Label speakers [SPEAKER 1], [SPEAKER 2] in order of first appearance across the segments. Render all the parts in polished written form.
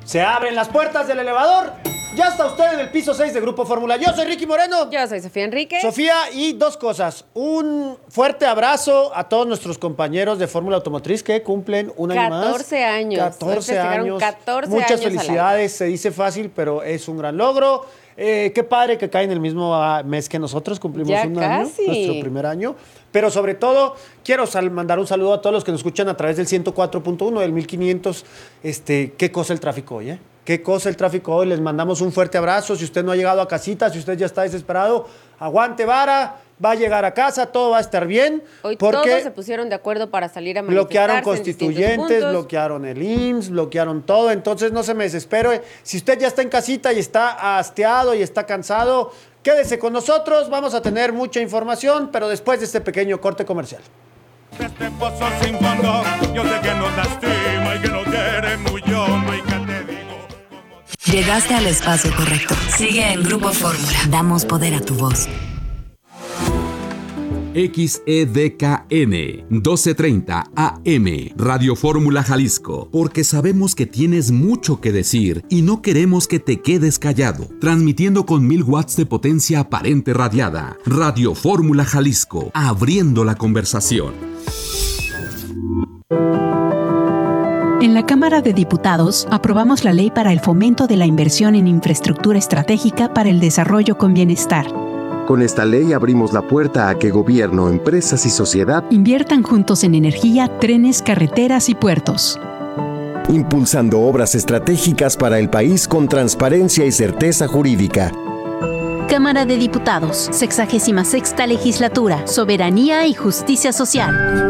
[SPEAKER 1] Se abren las puertas del elevador. Ya está usted en el piso 6 de Grupo Fórmula. Yo soy Ricky Moreno.
[SPEAKER 2] Yo soy Sofía Enrique.
[SPEAKER 1] Sofía, y dos cosas. Un fuerte abrazo a todos nuestros compañeros de Fórmula Automotriz que cumplen un año más.
[SPEAKER 2] 14 años.
[SPEAKER 1] 14 años.
[SPEAKER 2] 14
[SPEAKER 1] Muchas
[SPEAKER 2] años
[SPEAKER 1] felicidades. Se dice fácil, pero es un gran logro. Qué padre que cae en el mismo mes que nosotros cumplimos
[SPEAKER 2] ya
[SPEAKER 1] un
[SPEAKER 2] casi.
[SPEAKER 1] año, nuestro primer año. Pero sobre todo, quiero mandar un saludo a todos los que nos escuchan a través del 104.1, del 1500. Qué cosa el tráfico hoy, ¿eh? Qué cosa el tráfico hoy. Les mandamos un fuerte abrazo. Si usted no ha llegado a casita, si usted ya está desesperado, aguante vara, va a llegar a casa, todo va a estar bien.
[SPEAKER 2] Hoy
[SPEAKER 1] porque
[SPEAKER 2] todos se pusieron de acuerdo para salir a manifestarse.
[SPEAKER 1] bloquearon constituyentes, bloquearon el IMSS, bloquearon todo. Entonces no se me desespere. Si usted ya está en casita y está hastiado y está cansado, quédese con nosotros. Vamos a tener mucha información, pero después de este pequeño corte comercial.
[SPEAKER 3] Este pozo sin fondo, yo sé que nos lastima y que nos hiere muy hondo y que te digo.
[SPEAKER 4] Llegaste al espacio correcto. Sigue en Grupo Fórmula. Damos poder a tu voz.
[SPEAKER 5] XEDKN 1230 AM Radio Fórmula Jalisco, porque sabemos que tienes mucho que decir y no queremos que te quedes callado. Transmitiendo con 1000 watts de potencia aparente radiada. Radio Fórmula Jalisco, abriendo la conversación.
[SPEAKER 6] En la Cámara de Diputados aprobamos la Ley para el Fomento de la Inversión en Infraestructura Estratégica para el Desarrollo con Bienestar.
[SPEAKER 7] Con esta ley abrimos la puerta a que gobierno, empresas y sociedad
[SPEAKER 6] inviertan juntos en energía, trenes, carreteras y puertos.
[SPEAKER 7] Impulsando obras estratégicas para el país con transparencia y certeza jurídica.
[SPEAKER 8] Cámara de Diputados, 66ª Legislatura, Soberanía y Justicia Social.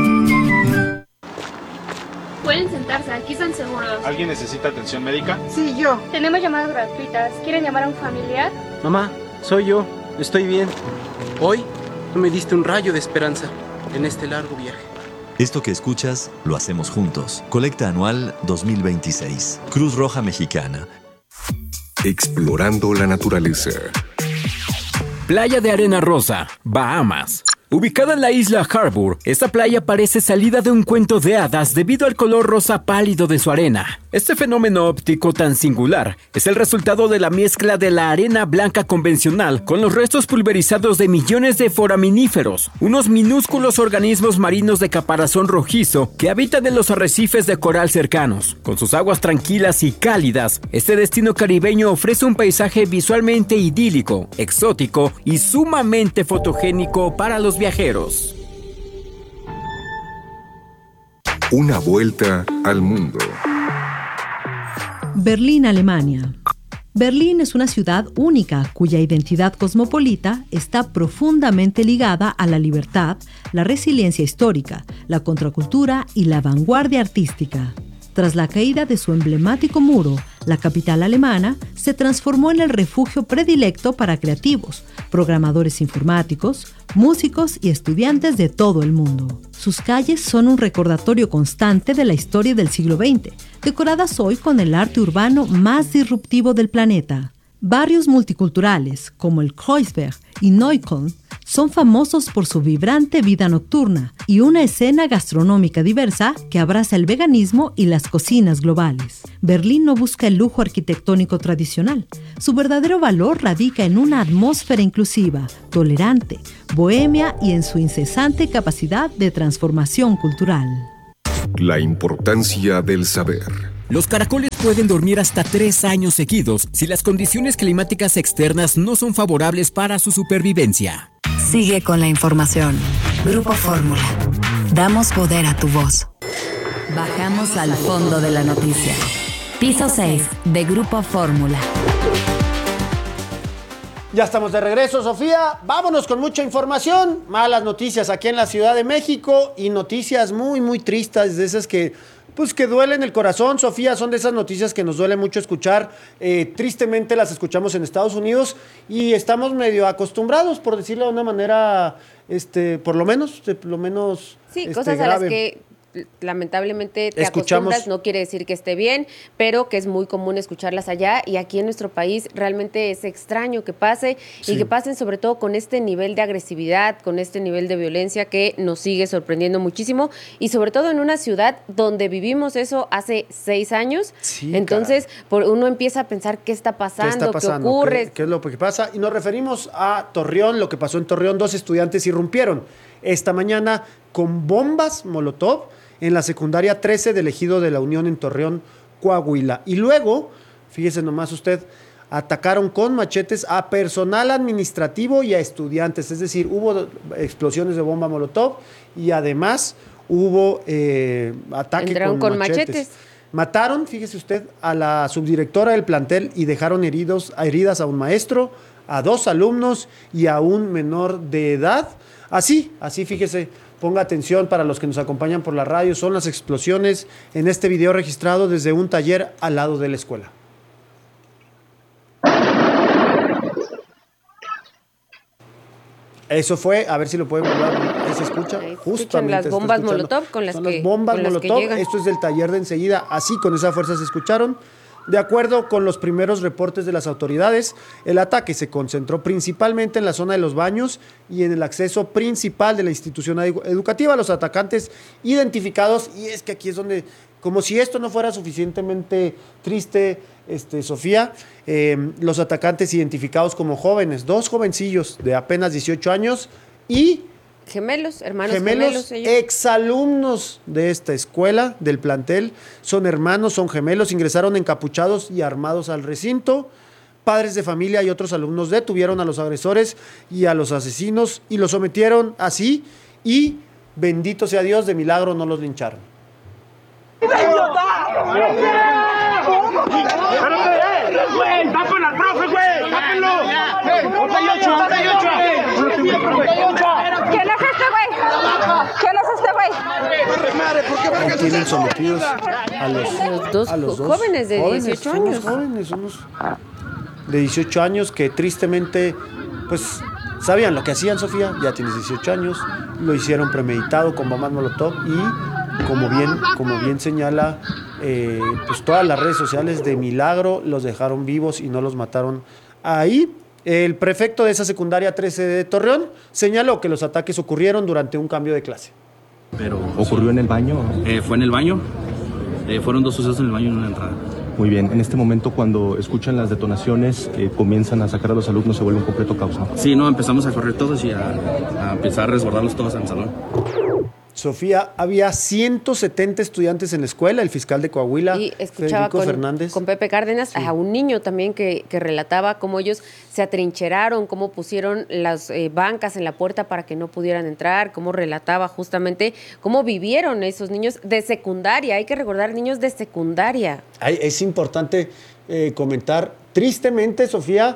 [SPEAKER 9] Pueden sentarse, aquí están seguros.
[SPEAKER 10] ¿Alguien necesita atención médica?
[SPEAKER 9] Sí, yo. Tenemos llamadas gratuitas. ¿Quieren llamar a un familiar?
[SPEAKER 11] Mamá, soy yo. Estoy bien. Hoy me diste un rayo de esperanza en este largo viaje.
[SPEAKER 12] Esto que escuchas, lo hacemos juntos. Colecta anual 2026. Cruz Roja Mexicana.
[SPEAKER 13] Explorando la naturaleza.
[SPEAKER 14] Playa de Arena Rosa, Bahamas. Ubicada en la isla Harbour, esta playa parece salida de un cuento de hadas debido al color rosa pálido de su arena. Este fenómeno óptico tan singular es el resultado de la mezcla de la arena blanca convencional con los restos pulverizados de millones de foraminíferos, unos minúsculos organismos marinos de caparazón rojizo que habitan en los arrecifes de coral cercanos. Con sus aguas tranquilas y cálidas, este destino caribeño ofrece un paisaje visualmente idílico, exótico y sumamente fotogénico para los viajeros.
[SPEAKER 13] Una vuelta al mundo.
[SPEAKER 15] Berlín, Alemania. Berlín es una ciudad única cuya identidad cosmopolita está profundamente ligada a la libertad, la resiliencia histórica, la contracultura y la vanguardia artística. Tras la caída de su emblemático muro, la capital alemana se transformó en el refugio predilecto para creativos, programadores informáticos, músicos y estudiantes de todo el mundo. Sus calles son un recordatorio constante de la historia del siglo XX, decoradas hoy con el arte urbano más disruptivo del planeta. Barrios multiculturales, como el Kreuzberg y Neukölln, son famosos por su vibrante vida nocturna y una escena gastronómica diversa que abraza el veganismo y las cocinas globales. Berlín no busca el lujo arquitectónico tradicional. Su verdadero valor radica en una atmósfera inclusiva, tolerante, bohemia y en su incesante capacidad de transformación cultural.
[SPEAKER 13] La importancia del saber.
[SPEAKER 14] Los caracoles pueden dormir hasta 3 años seguidos si las condiciones climáticas externas no son favorables para su supervivencia.
[SPEAKER 4] Sigue con la información. Grupo Fórmula. Damos poder a tu voz. Bajamos al fondo de la noticia. Piso 6 de Grupo Fórmula.
[SPEAKER 1] Ya estamos de regreso, Sofía. Vámonos con mucha información. Malas noticias aquí en la Ciudad de México y noticias muy, muy tristes, de esas que duelen el corazón, Sofía. Son de esas noticias que nos duele mucho escuchar. Tristemente las escuchamos en Estados Unidos y estamos medio acostumbrados, por decirlo de una manera, por lo menos
[SPEAKER 2] sí, cosas
[SPEAKER 1] grave.
[SPEAKER 2] a las que lamentablemente te acostumbras, no quiere decir que esté bien, pero que es muy común escucharlas allá, y aquí en nuestro país realmente es extraño que pase, y que pasen sobre todo con este nivel de agresividad, con este nivel de violencia que nos sigue sorprendiendo muchísimo, y sobre todo en una ciudad donde vivimos eso hace 6 años. Entonces uno empieza a pensar qué está pasando, qué ocurre.
[SPEAKER 1] ¿Qué es lo que pasa? Y nos referimos a Torreón, lo que pasó en Torreón. 2 estudiantes irrumpieron esta mañana con bombas Molotov en la secundaria 13 del Ejido de la Unión en Torreón, Coahuila. Y luego, fíjese nomás usted, atacaron con machetes a personal administrativo y a estudiantes. Es decir, hubo explosiones de bomba Molotov y además hubo ataque con machetes. Mataron, fíjese usted, a la subdirectora del plantel y dejaron heridas a un maestro, a 2 alumnos y a un menor de edad. Así, fíjese, ponga atención para los que nos acompañan por la radio, son las explosiones en este video registrado desde un taller al lado de la escuela. Eso fue, a ver si lo pueden ver, se escucha. Justamente
[SPEAKER 2] las bombas Molotov con las que llegan.
[SPEAKER 1] Esto es del taller de enseguida, así con esa fuerza se escucharon. De acuerdo con los primeros reportes de las autoridades, el ataque se concentró principalmente en la zona de los baños y en el acceso principal de la institución educativa. Los atacantes identificados, y es que aquí es donde, como si esto no fuera suficientemente triste, Sofía, los atacantes identificados como jóvenes, 2 jovencillos de apenas 18 años y
[SPEAKER 2] hermanos gemelos,
[SPEAKER 1] exalumnos de esta escuela, del plantel, son hermanos, son gemelos, ingresaron encapuchados y armados al recinto. Padres de familia y otros alumnos detuvieron a los agresores y a los asesinos y los sometieron así, y bendito sea Dios, de milagro no los lincharon.
[SPEAKER 16] ¡Tápenlo al profe, güey! ¡Tápenlo!
[SPEAKER 9] ¿Quién es este güey? ¿Quién es este güey?
[SPEAKER 1] Mantienen sometidos a los dos
[SPEAKER 2] jóvenes de 18 años.
[SPEAKER 1] Unos de 18 años que tristemente, pues, sabían lo que hacían, Sofía. Ya tienes 18 años, lo hicieron premeditado con bombas Molotov y, como bien señala, pues todas las redes sociales, de milagro los dejaron vivos y no los mataron ahí. El prefecto de esa secundaria 13 de Torreón señaló que los ataques ocurrieron durante un cambio de clase.
[SPEAKER 17] Pero ¿ocurrió en el baño?
[SPEAKER 18] Fue en el baño. Fueron 2 sucesos en el baño y en una entrada.
[SPEAKER 17] Muy bien. En este momento, cuando escuchan las detonaciones, comienzan a sacar a los alumnos, se vuelve un completo caos, ¿no?
[SPEAKER 18] Sí, empezamos a correr todos y a empezar a resguardarlos todos en el salón.
[SPEAKER 1] Sofía, había 170 estudiantes en la escuela. El fiscal de Coahuila,
[SPEAKER 2] y escuchaba con Pepe Cárdenas, a un niño también que relataba cómo ellos se atrincheraron, cómo pusieron las bancas en la puerta para que no pudieran entrar, cómo relataba justamente cómo vivieron esos niños de secundaria. Hay que recordar, niños de secundaria.
[SPEAKER 1] Es importante comentar, tristemente, Sofía,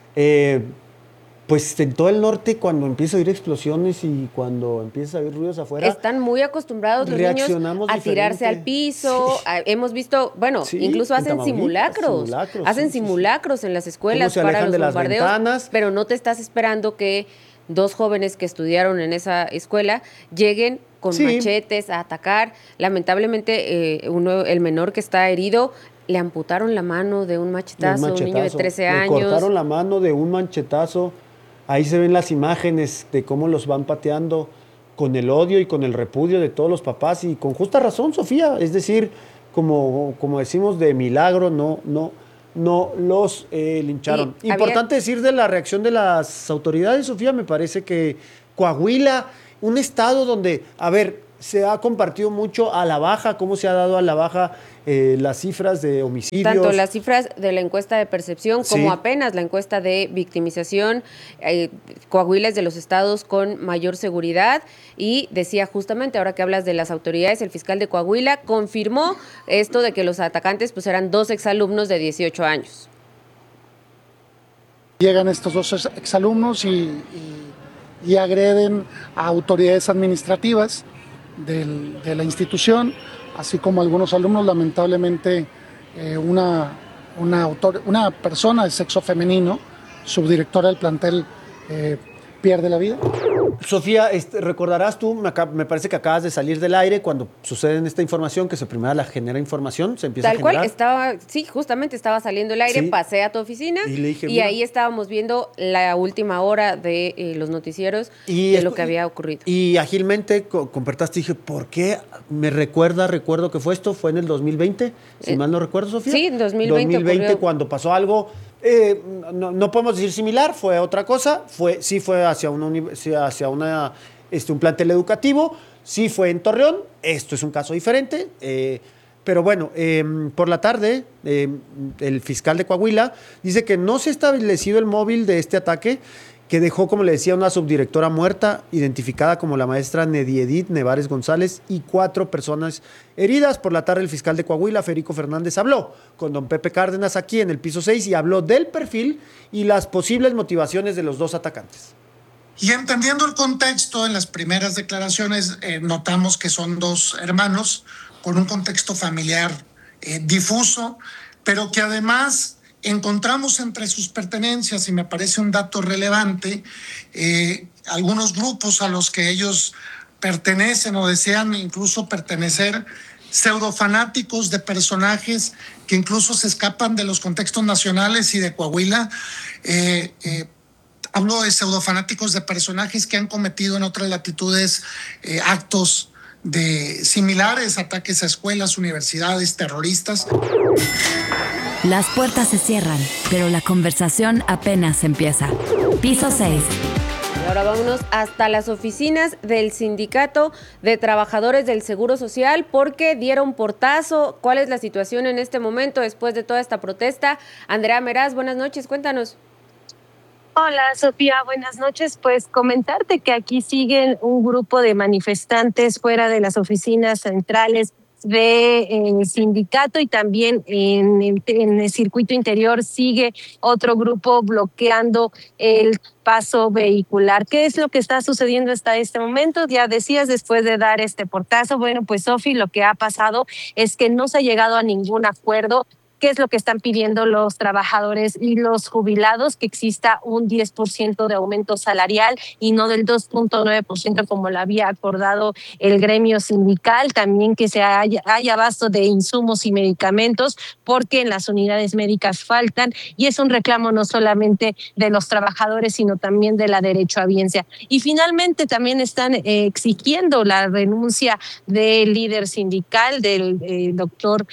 [SPEAKER 1] pues en todo el norte, cuando empieza a oír explosiones y cuando empieza a oír ruidos afuera,
[SPEAKER 2] están muy acostumbrados los niños a tirarse al piso. Sí. Hemos visto, incluso hacen simulacros. Hacen simulacros en las escuelas para los bombardeos, pero no te estás esperando que 2 jóvenes que estudiaron en esa escuela lleguen con machetes a atacar. Lamentablemente, el menor que está herido, le amputaron la mano de un machetazo, un niño de 13 años.
[SPEAKER 1] Le cortaron la mano de un machetazo. Ahí se ven las imágenes de cómo los van pateando con el odio y con el repudio de todos los papás, y con justa razón, Sofía. Es decir, como decimos, de milagro no los lincharon. Importante decir de la reacción de las autoridades, Sofía. Me parece que Coahuila, un estado donde, se ha compartido mucho a la baja, cómo se ha dado a la baja las cifras de homicidios.
[SPEAKER 2] Tanto las cifras de la encuesta de percepción como apenas la encuesta de victimización. Coahuila es de los estados con mayor seguridad, y decía justamente, ahora que hablas de las autoridades, el fiscal de Coahuila confirmó esto de que los atacantes pues eran 2 exalumnos de 18 años.
[SPEAKER 19] Llegan estos 2 exalumnos y agreden a autoridades administrativas de la institución, así como algunos alumnos. Lamentablemente, una persona de sexo femenino, subdirectora del plantel, pierde la vida.
[SPEAKER 1] Sofía, recordarás tú, me parece que acabas de salir del aire cuando sucede esta información, que se primero la genera información, se empieza a generar.
[SPEAKER 2] Tal cual, justamente estaba saliendo del aire, pasé a tu oficina y ahí estábamos viendo la última hora de los noticieros de lo que había ocurrido.
[SPEAKER 1] Y ágilmente compartaste y dije, ¿por qué? Recuerdo que fue en el 2020, si mal no recuerdo, Sofía.
[SPEAKER 2] Sí, en 2020
[SPEAKER 1] ocurrió. Cuando pasó algo... no podemos decir similar, fue otra cosa, fue hacia un plantel educativo, sí fue en Torreón, esto es un caso diferente, pero bueno, por la tarde el fiscal de Coahuila dice que no se ha establecido el móvil de este ataque, que dejó, como le decía, una subdirectora muerta, identificada como la maestra Nediedit Nevares González, y 4 personas heridas. Por la tarde, el fiscal de Coahuila, Federico Fernández, habló con don Pepe Cárdenas aquí en el piso 6 y habló del perfil y las posibles motivaciones de los 2 atacantes.
[SPEAKER 19] Y entendiendo el contexto, en las primeras declaraciones notamos que son 2 hermanos con un contexto familiar difuso, pero que además encontramos entre sus pertenencias, y me parece un dato relevante, algunos grupos a los que ellos pertenecen o desean incluso pertenecer, pseudofanáticos de personajes que incluso se escapan de los contextos nacionales y de Coahuila. Hablo de pseudofanáticos de personajes que han cometido en otras latitudes actos similares, ataques a escuelas, universidades, terroristas.
[SPEAKER 4] Las puertas se cierran, pero la conversación apenas empieza. Piso 6.
[SPEAKER 2] Y ahora vámonos hasta las oficinas del Sindicato de Trabajadores del Seguro Social, porque dieron portazo. ¿Cuál es la situación en este momento después de toda esta protesta? Andrea Meraz, buenas noches, cuéntanos.
[SPEAKER 16] Hola, Sofía, buenas noches. Pues comentarte que aquí siguen un grupo de manifestantes fuera de las oficinas centrales del sindicato, y también en el circuito interior sigue otro grupo bloqueando el paso vehicular. ¿Qué es lo que está sucediendo hasta este momento? Ya decías, después de dar este portazo, bueno, pues Sofi, lo que ha pasado es que no se ha llegado a ningún acuerdo. ¿Qué es lo que están pidiendo los trabajadores y los jubilados? Que exista un 10% de aumento salarial y no del 2.9% como lo había acordado el gremio sindical. También que haya abasto de insumos y medicamentos, porque en las unidades médicas faltan, y es un reclamo no solamente de los trabajadores, sino también de la derechohabiencia. Y finalmente también están exigiendo la renuncia del líder sindical, del doctor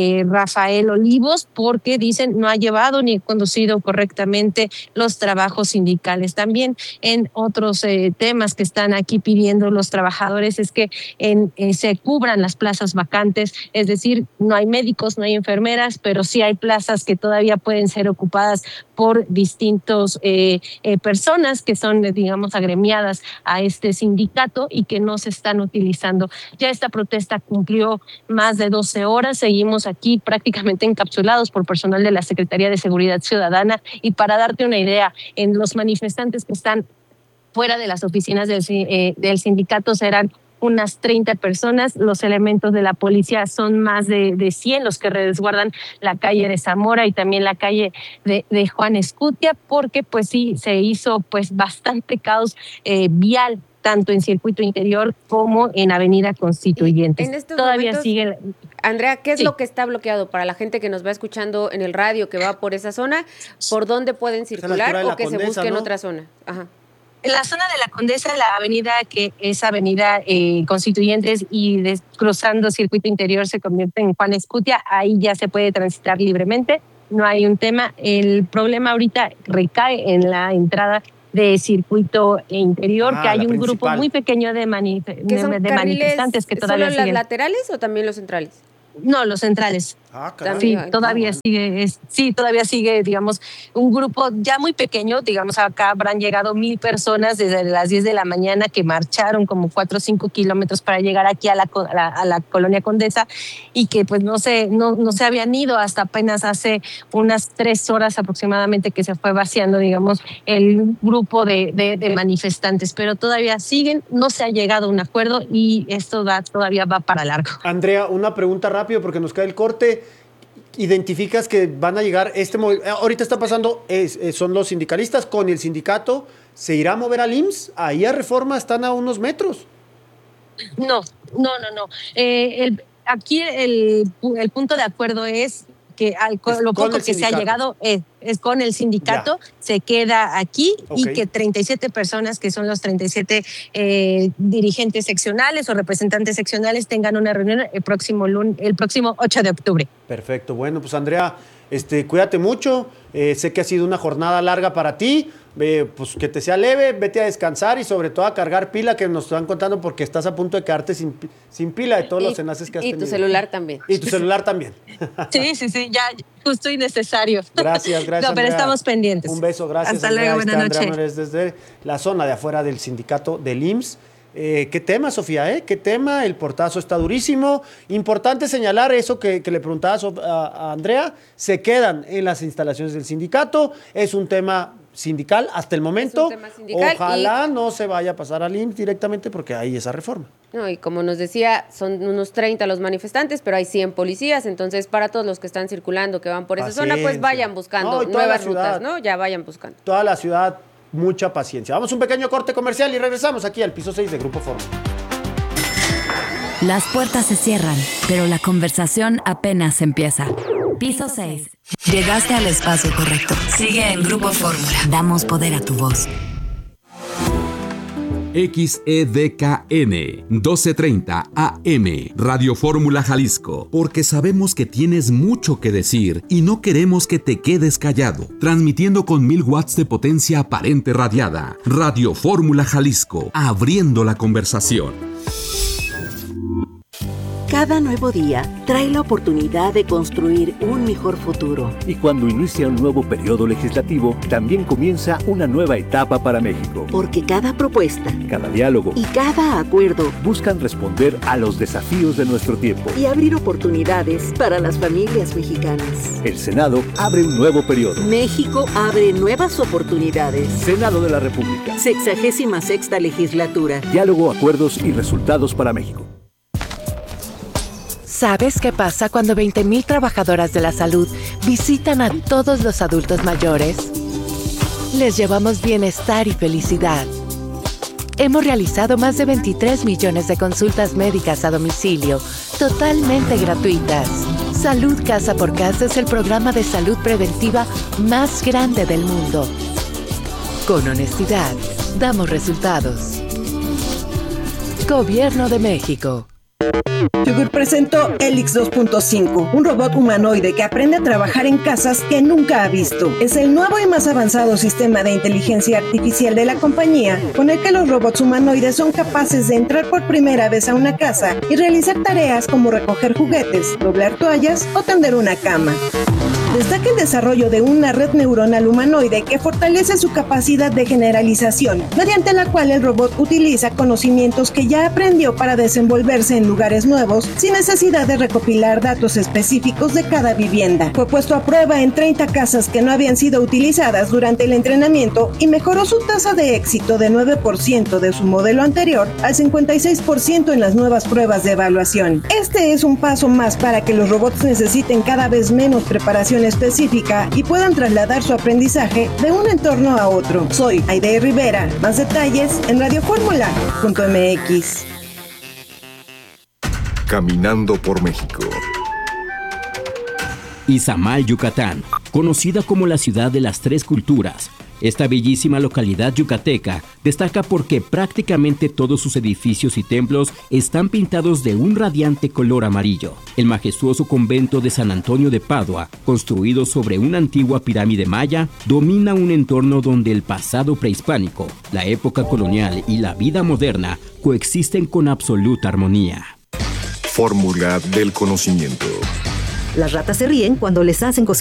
[SPEAKER 16] Rafael Olivos, porque dicen no ha llevado ni conducido correctamente los trabajos sindicales. También en otros temas que están aquí pidiendo los trabajadores es que se cubran las plazas vacantes, es decir, no hay médicos, no hay enfermeras, pero sí hay plazas que todavía pueden ser ocupadas por distintos personas que son, digamos, agremiadas a este sindicato y que no se están utilizando. Ya esta protesta cumplió más de 12 horas, seguimos aquí prácticamente encapsulados por personal de la Secretaría de Seguridad Ciudadana, y para darte una idea, en los manifestantes que están fuera de las oficinas del sindicato serán unas 30 personas. Los elementos de la policía son más de 100 los que resguardan la calle de Zamora y también la calle de Juan Escutia, porque pues sí se hizo pues bastante caos vial, tanto en circuito interior como en Avenida Constituyentes.
[SPEAKER 2] En estos todavía momentos, sigue. Andrea, ¿qué es lo que está bloqueado para la gente que nos va escuchando en el radio, que va por esa zona? ¿Por dónde pueden circular o que Condesa, se busque en otra zona? Ajá.
[SPEAKER 16] En la zona de la Condesa, la avenida que es Avenida Constituyentes y cruzando circuito interior se convierte en Juan Escutia, ahí ya se puede transitar libremente, no hay un tema. El problema ahorita recae en la entrada de circuito interior, que hay un
[SPEAKER 2] principal
[SPEAKER 16] grupo muy pequeño de manifestantes que todavía siguen.
[SPEAKER 2] ¿Solo las laterales o también los centrales?
[SPEAKER 16] No, los centrales. Sí, todavía sigue, digamos, un grupo ya muy pequeño, digamos, acá habrán llegado 1,000 personas desde las 10 de la mañana que marcharon como 4 o 5 kilómetros para llegar aquí a la colonia Condesa, y que pues no se habían ido hasta apenas hace unas 3 horas aproximadamente que se fue vaciando, digamos, el grupo de manifestantes, pero todavía siguen, no se ha llegado a un acuerdo y esto todavía va para largo.
[SPEAKER 1] Andrea, una pregunta rápido porque nos cae el corte. identificas que van a llegar ahorita está pasando, son los sindicalistas con el sindicato, ¿se irá a mover al IMSS? Ahí a Reforma están a unos metros.
[SPEAKER 16] No. Aquí el punto de acuerdo es que lo poco que se ha llegado es con el sindicato, se queda aquí y que 37 personas, que son los 37 dirigentes seccionales o representantes seccionales, tengan una reunión el próximo 8 de octubre.
[SPEAKER 1] Perfecto. Bueno, pues Andrea, cuídate mucho. Sé que ha sido una jornada larga para ti. Pues que te sea leve, vete a descansar y sobre todo a cargar pila, que nos están contando porque estás a punto de quedarte sin pila de todos los enlaces que has tenido.
[SPEAKER 2] Y tu celular también.
[SPEAKER 1] Y tu celular también.
[SPEAKER 16] Sí, ya justo y necesario.
[SPEAKER 1] Gracias.
[SPEAKER 16] No, pero
[SPEAKER 1] Andrea.
[SPEAKER 16] Estamos pendientes.
[SPEAKER 1] Un beso, gracias.
[SPEAKER 16] Hasta luego, buenas noches.
[SPEAKER 1] Andrea Márquez desde la zona de afuera del sindicato del IMSS. ¿Qué tema, Sofía? ¿Qué tema? El portazo está durísimo. Importante señalar eso que le preguntabas a Andrea. Se quedan en las instalaciones del sindicato. Es un tema sindical hasta el momento. Ojalá no se vaya a pasar al IMSS directamente porque hay esa reforma.
[SPEAKER 2] No, y como nos decía, son unos 30 los manifestantes, pero hay 100 policías. Entonces, para todos los que están circulando, que van por esa zona, pues vayan buscando nuevas rutas, ¿no? Ya vayan buscando.
[SPEAKER 1] Toda la ciudad, mucha paciencia. Vamos a un pequeño corte comercial y regresamos aquí al piso 6 de Grupo Fórmula.
[SPEAKER 4] Las puertas se cierran, pero la conversación apenas empieza. Piso 6. Llegaste al espacio correcto. Sigue en Grupo Fórmula. Damos poder a tu voz.
[SPEAKER 5] XEDKN 1230 AM Radio Fórmula Jalisco, porque sabemos que tienes mucho que decir y no queremos que te quedes callado. Transmitiendo con 1000 watts de potencia aparente radiada. Radio Fórmula Jalisco, abriendo la conversación.
[SPEAKER 20] Cada nuevo día trae la oportunidad de construir un mejor futuro.
[SPEAKER 21] Y cuando inicia un nuevo periodo legislativo, también comienza una nueva etapa para México.
[SPEAKER 20] Porque cada propuesta,
[SPEAKER 21] cada diálogo
[SPEAKER 20] y cada acuerdo
[SPEAKER 21] buscan responder a los desafíos de nuestro tiempo
[SPEAKER 20] y abrir oportunidades para las familias mexicanas.
[SPEAKER 21] El Senado abre un nuevo periodo.
[SPEAKER 20] México abre nuevas oportunidades.
[SPEAKER 21] Senado de la República.
[SPEAKER 20] 66ª legislatura.
[SPEAKER 21] Diálogo, acuerdos y resultados para México.
[SPEAKER 22] ¿Sabes qué pasa cuando 20,000 trabajadoras de la salud visitan a todos los adultos mayores? Les llevamos bienestar y felicidad. Hemos realizado más de 23 millones de consultas médicas a domicilio, totalmente gratuitas. Salud Casa por Casa es el programa de salud preventiva más grande del mundo. Con honestidad, damos resultados. Gobierno de México.
[SPEAKER 23] Yugur presentó Helix 2.5, un robot humanoide que aprende a trabajar en casas que nunca ha visto. Es el nuevo y más avanzado sistema de inteligencia artificial de la compañía, con el que los robots humanoides son capaces de entrar por primera vez a una casa y realizar tareas como recoger juguetes, doblar toallas o tender una cama. Destaca el desarrollo de una red neuronal humanoide que fortalece su capacidad de generalización, mediante la cual el robot utiliza conocimientos que ya aprendió para desenvolverse en lugares nuevos sin necesidad de recopilar datos específicos de cada vivienda. Fue puesto a prueba en 30 casas que no habían sido utilizadas durante el entrenamiento y mejoró su tasa de éxito de 9% de su modelo anterior al 56% en las nuevas pruebas de evaluación. Este es un paso más para que los robots necesiten cada vez menos preparación específica y puedan trasladar su aprendizaje de un entorno a otro. Soy Aide Rivera. Más detalles en radioformula.mx.
[SPEAKER 13] Caminando por México.
[SPEAKER 14] Izamal, Yucatán, conocida como la ciudad de las tres culturas. Esta bellísima localidad yucateca destaca porque prácticamente todos sus edificios y templos están pintados de un radiante color amarillo. El majestuoso convento de San Antonio de Padua, construido sobre una antigua pirámide maya, domina un entorno donde el pasado prehispánico, la época colonial y la vida moderna coexisten con absoluta armonía.
[SPEAKER 13] Fórmula del conocimiento.
[SPEAKER 15] Las ratas se ríen cuando les hacen cosquillas.